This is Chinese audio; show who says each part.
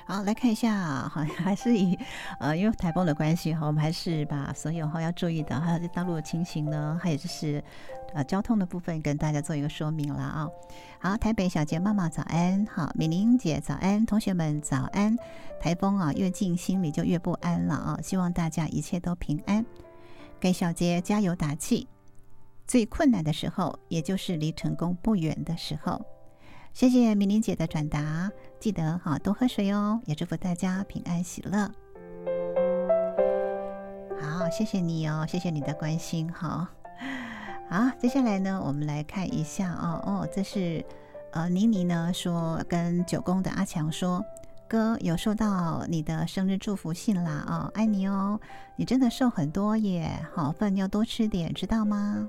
Speaker 1: 好，来看一下，好，还是因为台风的关系哈，我们还是把所有要注意的，还有大陆的情形呢，还有就是交通的部分跟大家做一个说明了啊。好，台北小杰妈妈早安，好，美玲姐早安，同学们早安。台风越近，心里就越不安了啊，希望大家一切都平安，给小杰加油打气。最困难的时候，也就是离成功不远的时候。谢谢米玲姐的转达，记得多喝水哦，也祝福大家平安喜乐。好，谢谢你哦，谢谢你的关心。好，接下来呢，我们来看一下这是妮妮呢说跟九宫的阿强说，哥有收到你的生日祝福信啦，爱你哦，你真的瘦很多耶，好饭要多吃点，知道吗？